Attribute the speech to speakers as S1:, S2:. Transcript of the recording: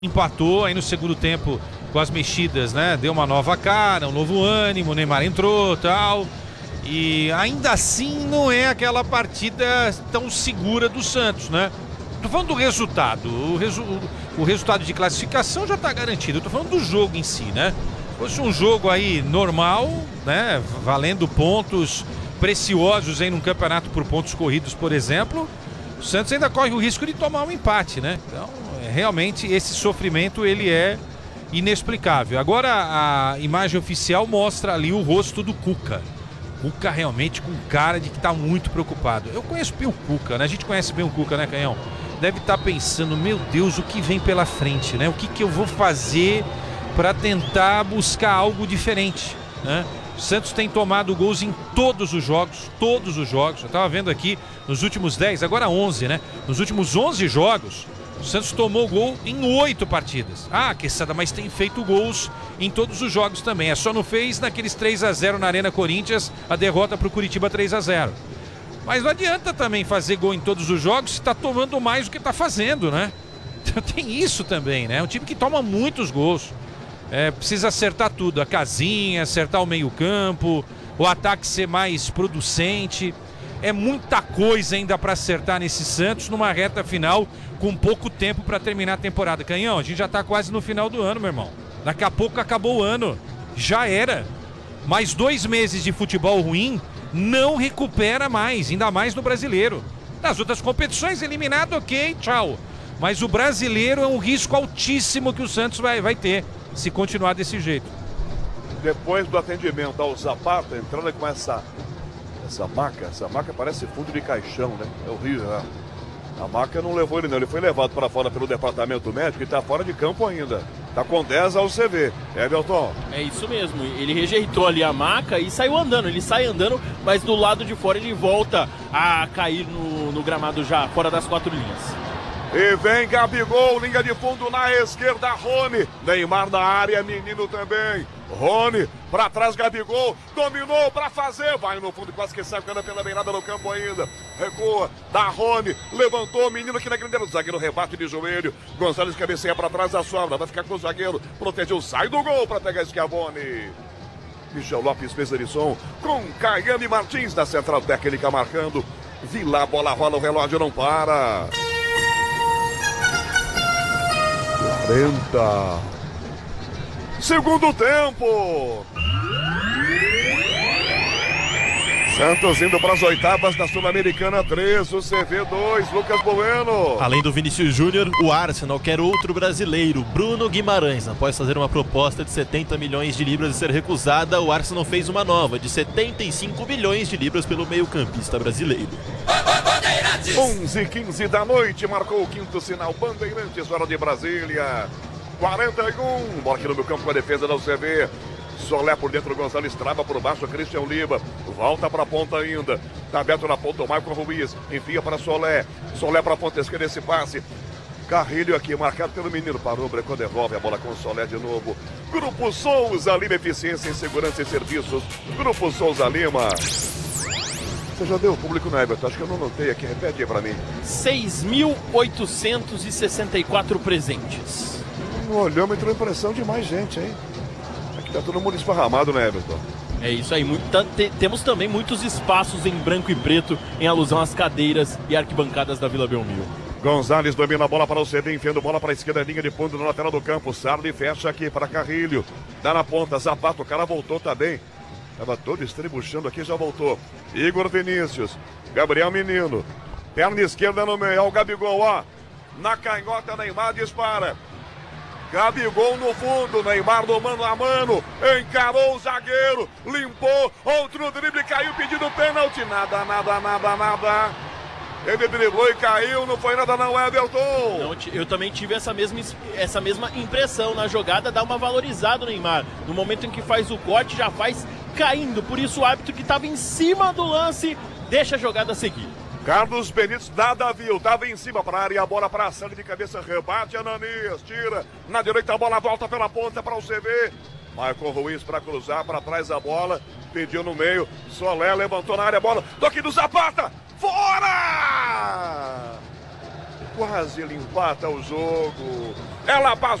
S1: Empatou, aí no segundo tempo, com as mexidas, né? Deu uma nova cara, um novo ânimo, o Neymar entrou, tal. E ainda assim não é aquela partida tão segura do Santos, né? Tô falando do resultado. O resultado de classificação já tá garantido. Eu tô falando do jogo em si, né? Se fosse um jogo aí normal, né? Valendo pontos preciosos aí num campeonato por pontos corridos, por exemplo, o Santos ainda corre o risco de tomar um empate, né? Então, realmente, esse sofrimento, ele é inexplicável. Agora, a imagem oficial mostra ali o rosto do Cuca. Cuca realmente com cara de que tá muito preocupado. Eu conheço bem o Cuca, né? A gente conhece bem o Cuca, né, Canhão? Deve estar pensando, meu Deus, o que vem pela frente, né? O que eu vou fazer para tentar buscar algo diferente, né? O Santos tem tomado gols em todos os jogos. Eu tava vendo aqui nos últimos 10, agora 11, né? Nos últimos 11 jogos, o Santos tomou gol em 8 partidas. Ah, Quesada, mas tem feito gols em todos os jogos também. Só não fez naqueles 3-0 na Arena Corinthians, a derrota pro Curitiba 3-0. Mas não adianta também fazer gol em todos os jogos se tá tomando mais do que tá fazendo, né? Então tem isso também, né? É um time que toma muitos gols. Precisa acertar tudo, a casinha, acertar o meio-campo, o ataque ser mais producente. É muita coisa ainda para acertar nesse Santos numa reta final com pouco tempo para terminar a temporada. Canhão, a gente já tá quase no final do ano, meu irmão. Daqui a pouco acabou o ano. Já era. Mais 2 meses de futebol ruim não recupera mais, ainda mais no brasileiro. Nas outras competições, eliminado, ok, tchau. Mas o brasileiro é um risco altíssimo que o Santos vai ter se continuar desse jeito.
S2: Depois do atendimento ao Zapata, entrando com essa maca parece fundo de caixão, né? É horrível, né? A maca não levou ele não, ele foi levado para fora pelo departamento médico e tá fora de campo ainda. Tá com 10 ao CV. Everton.
S3: É isso mesmo, ele rejeitou ali a maca e saiu andando, ele sai andando, mas do lado de fora ele volta a cair no gramado já, fora das 4 linhas.
S2: E vem Gabigol, linha de fundo na esquerda, Rony. Neymar na área, menino também. Rony, pra trás Gabigol, dominou pra fazer. Vai no fundo, quase que sai pela beirada do campo ainda. Recua, dá Rony, levantou, menino aqui na grande área. O zagueiro rebate de joelho. Gonçalves cabeceia pra trás da sobra. Vai ficar com o zagueiro, protegeu, sai do gol pra pegar Schiavone. Michel Lopes fez Erisson com Caiane Martins na central técnica marcando. Vila, a bola rola, o relógio não para. 40. Segundo tempo. Santos indo para as oitavas da Sul-Americana 3, o CV 2, Lucas Bueno.
S4: Além do Vinícius Júnior, o Arsenal quer outro brasileiro, Bruno Guimarães. Após fazer uma proposta de 70 milhões de libras e ser recusada, o Arsenal fez uma nova de 75 milhões de libras pelo meio-campista brasileiro.
S2: 11h15 da noite, marcou o quinto sinal, Bandeirantes, hora de Brasília. 41, bola aqui no meu campo com a defesa da UCV. Solé por dentro, Gonçalves trava por baixo, Christian Lima. Volta para a ponta ainda. Tá aberto na ponta o Maicon Ruiz. Enfia para Solé. Solé para a ponta esquerda esse passe. Carrilho aqui, marcado pelo menino. Parou, brecou, devolve a bola com o Solé de novo. Grupo Souza Lima, eficiência em segurança e serviços. Grupo Souza Lima. Você já deu o público no Everton? Acho que eu não notei aqui. Repete aí para mim.
S3: 6.864 presentes.
S2: No olhômetro, impressão de mais gente, hein? Aqui tá todo mundo esparramado, né, Everton?
S3: É isso aí, temos também muitos espaços em branco e preto em alusão às cadeiras e arquibancadas da Vila Belmiro.
S2: Gonçalves domina a bola para o CD, enfiando bola para a esquerda, linha de fundo na lateral do campo. Sarli fecha aqui para Carrilho. Dá na ponta, Zapata, o cara voltou também. Tava todo estrebuchando aqui, já voltou. Igor Vinícius, Gabriel Menino. Perna esquerda no meio, ó o Gabigol, ó. Na canhota, Neymar dispara. Gabigol no fundo, Neymar no mano a mano, encarou o zagueiro, limpou, outro drible, caiu pedindo pênalti, nada. Ele driblou e caiu, não foi nada não, Everton.
S3: Não, eu também tive essa mesma impressão na jogada, dá uma valorizada no Neymar. No momento em que faz o corte, já faz caindo, por isso o árbitro que estava em cima do lance, deixa a jogada seguir.
S2: Carlos Benítez nada viu, tava em cima para a área, a bola para a Sandra de cabeça, rebate, Ananias, tira, na direita a bola volta pela ponta para o CV, Maicon Ruiz para cruzar, para trás a bola, pediu no meio, Solé levantou na área a bola, toque do Zapata, fora! quase ele empata o jogo. Ela passa